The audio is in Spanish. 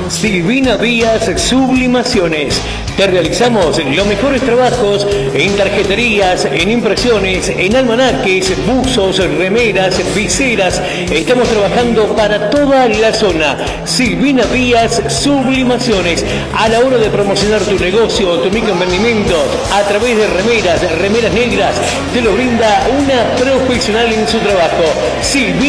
Silvina Vías Sublimaciones. Te realizamos los mejores trabajos en tarjeterías, en impresiones, en almanaques, buzos, remeras, viseras. Estamos trabajando para toda la zona. Silvina Vías Sublimaciones. A la hora de promocionar tu negocio, tu microemprendimiento, a través de remeras negras, te lo brinda una profesional en su trabajo. Silvina